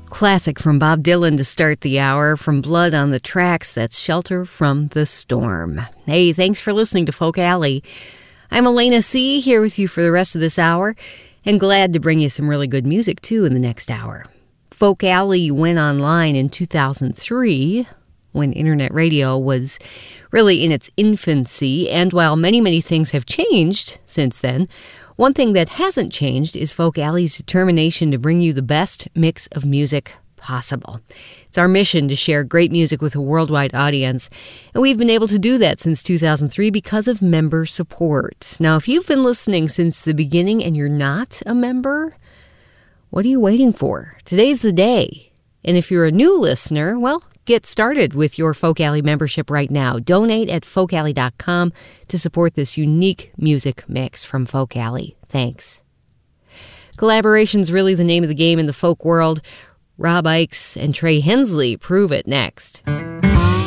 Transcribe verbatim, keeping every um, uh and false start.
Classic from Bob Dylan to start the hour. From Blood on the Tracks, that's Shelter from the Storm. Hey, thanks for listening to Folk Alley. I'm Elena C., here with you for the rest of this hour, and glad to bring you some really good music, too, in the next hour. Folk Alley went online in two thousand three, when internet radio was really in its infancy, and while many, many things have changed since then, one thing that hasn't changed is Folk Alley's determination to bring you the best mix of music possible. It's our mission to share great music with a worldwide audience, and we've been able to do that since two thousand three because of member support. Now, if you've been listening since the beginning and you're not a member, what are you waiting for? Today's the day. And if you're a new listener, well, get started with your Folk Alley membership right now. Donate at folk alley dot com to support this unique music mix from Folk Alley. Thanks. Collaboration's really the name of the game in the folk world. Rob Ickes and Trey Hensley prove it next.